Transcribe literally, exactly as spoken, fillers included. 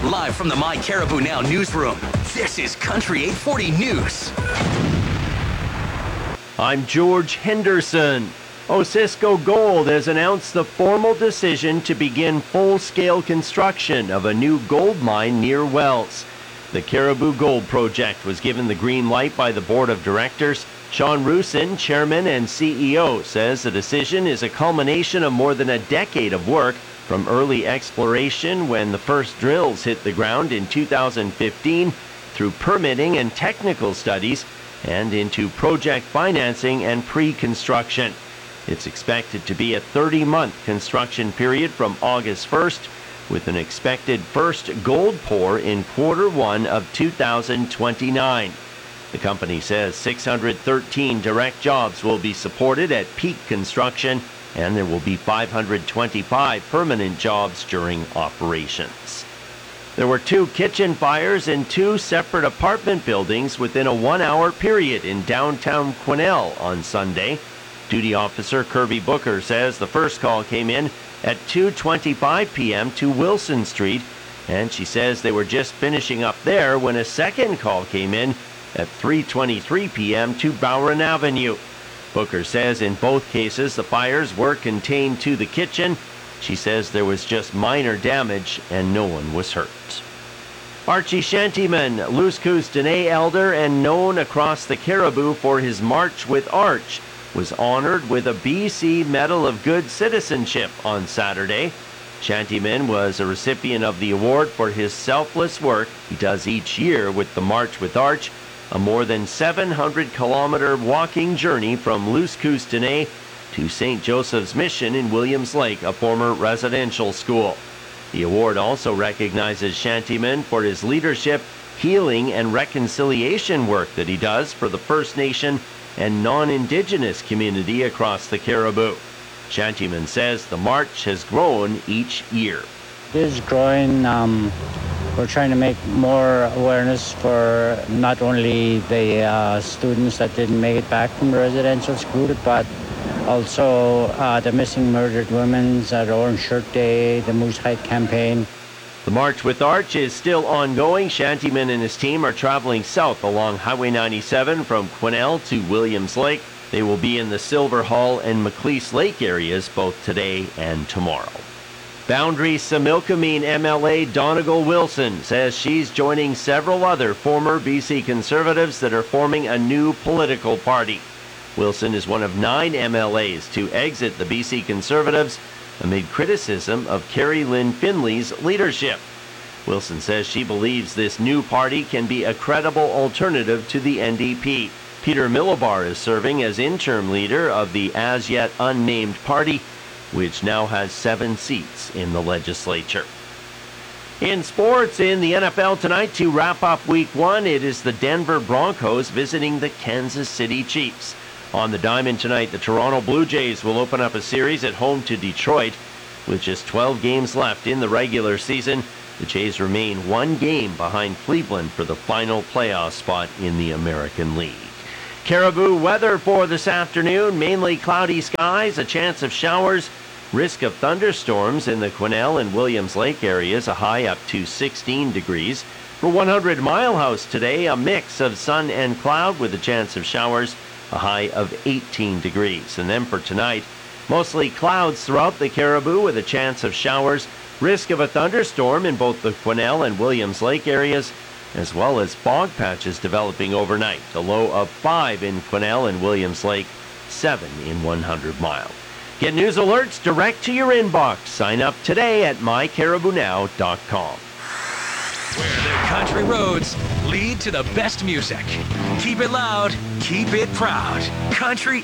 Live from the My Caribou Now newsroom, this is Country eight forty News. I'm George Henderson. Osisko Gold has announced the formal decision to begin full-scale construction of a new gold mine near Wells. The Caribou Gold Project was given the green light by the board of directors. Sean Roosin, chairman and C E O, says the decision is a culmination of more than a decade of work, from early exploration when the first drills hit the ground in two thousand fifteen, through permitting and technical studies, and into project financing and pre-construction. It's expected to be a thirty-month construction period from August first, with an expected first gold pour in quarter one of two thousand twenty-nine. The company says six hundred thirteen direct jobs will be supported at peak construction, and there will be five hundred twenty-five permanent jobs during operations. There were two kitchen fires in two separate apartment buildings within a one-hour period in downtown Quesnel on Sunday. Duty officer Kirby Booker says the first call came in at two twenty-five p.m. to Wilson Street, and she says they were just finishing up there when a second call came in at three twenty-three p.m. to Bowron Avenue. Booker says in both cases the fires were contained to the kitchen. She says there was just minor damage and no one was hurt. Archie Shantyman, Luce Kootenay elder and known across the Caribou for his March with Arch, was honored with a B C Medal of Good Citizenship on Saturday. Shantyman was a recipient of the award for his selfless work he does each year with the March with Arch, a more than seven hundred kilometer walking journey from Luce Kootenay to Saint Joseph's Mission in Williams Lake, a former residential school. The award also recognizes Shantyman for his leadership, healing, and reconciliation work that he does for the First Nation and non-Indigenous community across the Caribou. Shantyman says the march has grown each year. It is growing. Um, we're trying to make more awareness for not only the uh, students that didn't make it back from the residential school, but also uh, the missing murdered women at Orange Shirt Day, the Moose Height campaign. The March with Arch is still ongoing. Shantyman and his team are traveling south along Highway ninety-seven from Quesnel to Williams Lake. They will be in the Silver Hall and Macleese Lake areas both today and tomorrow. Boundary Similkameen M L A Donegal Wilson says she's joining several other former B C Conservatives that are forming a new political party. Wilson is one of nine M L As to exit the B C Conservatives amid criticism of Carrie Lynn Finley's leadership. Wilson says she believes this new party can be a credible alternative to the N D P. Peter Milobar is serving as interim leader of the as-yet unnamed party, which now has seven seats in the legislature. In sports, in the N F L tonight to wrap up week one, it is the Denver Broncos visiting the Kansas City Chiefs. On the diamond tonight, the Toronto Blue Jays will open up a series at home to Detroit. With just twelve games left in the regular season, the Jays remain one game behind Cleveland for the final playoff spot in the American League. Caribou weather for this afternoon, mainly cloudy skies, a chance of showers, risk of thunderstorms in the Quesnel and Williams Lake areas, a high up to sixteen degrees. For one hundred Mile House today, a mix of sun and cloud with a chance of showers, a high of eighteen degrees. And then for tonight, mostly clouds throughout the Caribou with a chance of showers, risk of a thunderstorm in both the Quesnel and Williams Lake areas, as well as fog patches developing overnight. A low of five in Quesnel and Williams Lake, seven in one hundred Mile. Get news alerts direct to your inbox. Sign up today at my caribou now dot com. Where the country roads lead to the best music. Keep it loud, keep it proud. Country